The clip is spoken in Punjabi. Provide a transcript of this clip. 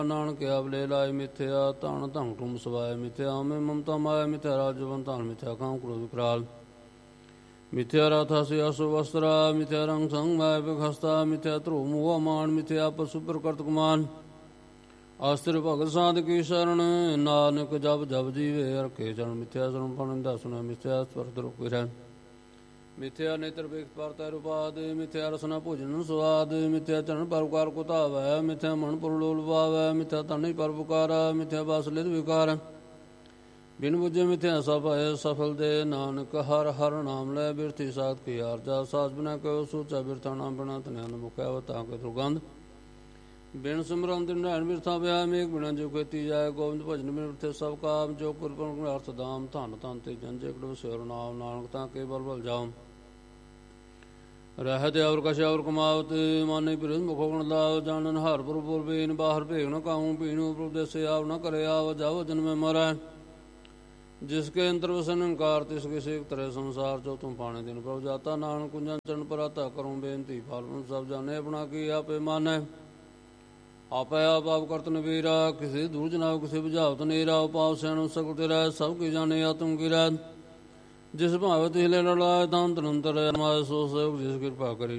ਨਾਨਕ ਆਵਲੇ ਲਾਇ ਮਿਥਿਆ ਧਨ ਧੰ ਟੁਮ ਸਵਾਇ ਮਿਥਿਆ ਮੈਂ ਮਮਤਾ ਮਾਇਆ ਮਿਥਿਆ ਰਾਜਵਨ ਧਨ ਮਿਥਿਆ ਕਾਮ ਕ੍ਰੋਧ ਵਿਕਰਾਲ ਮਿਥਿਆ ਰਥ ਸਿਆਸੁ ਵਸਤਰਾ ਮਿਥਿਆ ਰੰਗ ਸੰਗ ਮਾਇਆ ਵਿਖਸਤਾ ਮਿਥਿਆ ਧਰੁ ਮੋਹ ਮਾਨ ਮਿਥਿਆ ਪਸੁ ਪ੍ਰਕਰਤ ਕੁਮਾਨ ਆਸਤਿਰ ਭਗਤ ਸਾਧ ਕੀ ਸ਼ਰਨ ਨਾਨਕ ਜਪ ਜਪ ਜੀਵੇ ਰਖੇ ਚਰਨ ਮਿਥਿਆ ਸਰਣ ਪਨੰਦਾ ਸੁਨ ਮਿਥਿਆ ਸਵਰਤ ਰੁਕ ਰਹਿ ਮਿਥਿਆ ਨੇਤਰ ਵੇਖ ਪਰਤੈ ਰੂਪਾਦ ਮਿਥਿਆ ਰਸਨਾ ਭੋਜਨ ਸਵਾਦ ਮਿਥਿਆ ਚਰਨ ਪਰਉਕਾਰ ਕੋ ਧਾਵੈ ਮਿਥਿਆ ਮਨ ਪੁਰਲੋਲ ਪਾਵੈ ਮਿਥਿਆ ਤਨਿ ਪਰਉਕਾਰਾ ਮਿਥਿਆ ਬਾਸ ਲਿਦ ਵਿਕਾਰ ਬਿਨ ਬੁਝੇ ਮਿਥਿਆ ਸਭ ਹੈ ਸਫਲ ਦੇ ਨਾਨਕ ਹਰ ਹਰ ਨਾਮ ਲੈ ਬਿਰਥੀ ਸਾਧ ਕੀ ਆਰਜਾ ਸਾਜ ਬਿਨਾ ਕਉ ਸੋਚਾ ਬਿਰਥਾ ਨਾਮ ਬਿਨਾ ਤਨਿਆਨ ਮੁਖਿਆ ਤਾਂ ਕੇ ਦੁਰਗੰਧ ਬਿਨ ਸਿਮਰਨ ਦਿਨ ਰਹਿਣ ਬਿਰਥਾ ਵਿਆਹ ਮੇਘ ਬਿਨਾ ਜੋ ਕੀਤੀ ਜਾਏ ਗੋਬਿੰਦ ਭਜਨ ਬਿਨ ਬਿਰਥੇ ਸਭ ਕਾਮ ਜੋ ਪੁਰਪਨ ਅਰਥ ਦਾਮ ਧਨ ਧਨ ਤੇ ਜਨ ਜੇਕੜ ਸਿਰ ਨਾਮ ਨਾਨਕ ਤਾਂ ਕੇ ਬਲ ਬਲ ਜਾਉ ਰਹਿਤ ਔਰ ਕਛ ਔਰ ਕਮਾਵਤ ਮਾਨੇ ਬਿਰਧ ਮੁਖ ਗੁਣ ਲਾਉ ਜਾਣਨ ਹਰ ਪੁਰ ਪੁਰ ਬੇਨ ਬਾਹਰ ਭੇਗ ਨ ਕਾਉ ਪੀਣੂ ਪ੍ਰਦੇਸੇ ਆਵ ਨ ਕਰੇ ਆਵ ਜਾਵ ਜਨਮੇ ਮਰੈ जिसके अंतर वसन अंकार तिसके सेक तरह संसार जो तुम पाने दिन प्रभु जाता नानक कुंजन चरण पराता करूं बेनती फालूं सब जाने अपना की आपे माने आपे आप करत नबीरा किसी दूर जनाब किसी बुझावत नेरा उपाव सैन सकल तेरा सब की जाने आत्म की रात जिस भावत हिले लड़ाए ताम तनंतर माय सो जिस कृपा करी